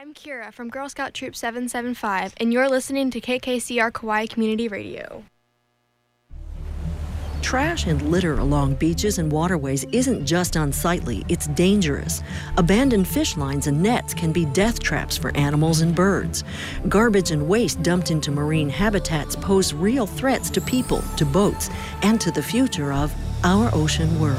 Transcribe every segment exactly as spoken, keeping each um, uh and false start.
I'm Kira from Girl Scout Troop seven seven five, and you're listening to K K C R Kauai Community Radio. Trash and litter along beaches and waterways isn't just unsightly, it's dangerous. Abandoned fish lines and nets can be death traps for animals and birds. Garbage and waste dumped into marine habitats pose real threats to people, to boats, and to the future of our ocean world.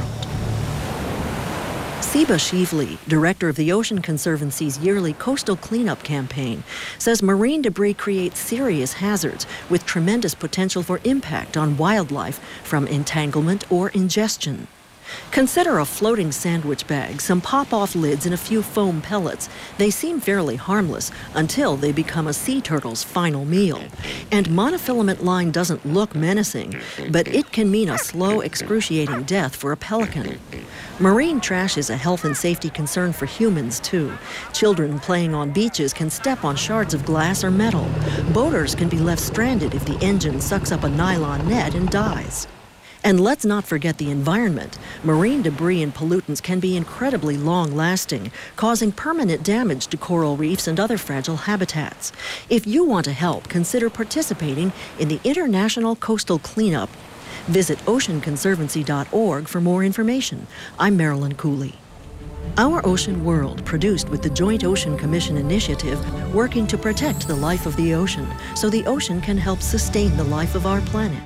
Siba Shively, director of the Ocean Conservancy's yearly coastal cleanup campaign, says marine debris creates serious hazards with tremendous potential for impact on wildlife from entanglement or ingestion. Consider a floating sandwich bag, some pop-off lids, and a few foam pellets. They seem fairly harmless until they become a sea turtle's final meal. And monofilament line doesn't look menacing, but it can mean a slow, excruciating death for a pelican. Marine trash is a health and safety concern for humans, too. Children playing on beaches can step on shards of glass or metal. Boaters can be left stranded if the engine sucks up a nylon net and dies. And let's not forget the environment. Marine debris and pollutants can be incredibly long-lasting, causing permanent damage to coral reefs and other fragile habitats. If you want to help, consider participating in the International Coastal Cleanup. Visit ocean conservancy dot org for more information. I'm Marilyn Cooley. Our Ocean World, produced with the Joint Ocean Commission Initiative, working to protect the life of the ocean so the ocean can help sustain the life of our planet.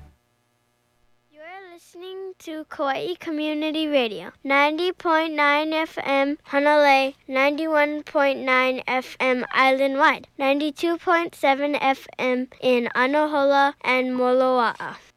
Listening to Kauai Community Radio, ninety point nine F M Hanalei, ninety-one point nine F M island-wide, ninety-two point seven F M in Anahola and Moloa'a.